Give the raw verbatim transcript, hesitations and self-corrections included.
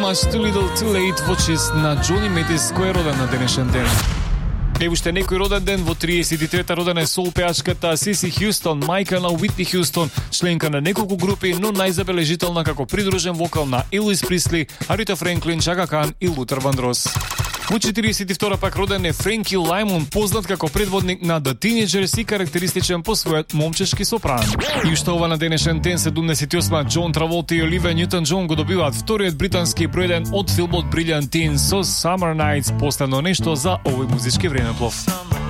Much Too Little Too Late во чест на Джони Метис, кој е роден на денешен ден. Е уште некој роден ден во триесет и трета родена е сол пеачката Сиси Хјустон, мајка на Уитни Хјустон, членка на неколку групи, но најзабележителна како придружен вокал на Елвис Присли, Арита Френклин, Чака Кан и Лутер Вандрос. Во четириесет и втора пак роден е Френки Лаймон, познат како предводник на The Teenagers и карактеристичен по својот момчешки сопран. И уште ова на денешен ден, седумдесет и осма, Џон Траволта и Оливија Њутон-Џон го добиваат вториот британски број еден од филмот Brilliant Teen со Summer Nights, последно нешто за овој музички времеплов.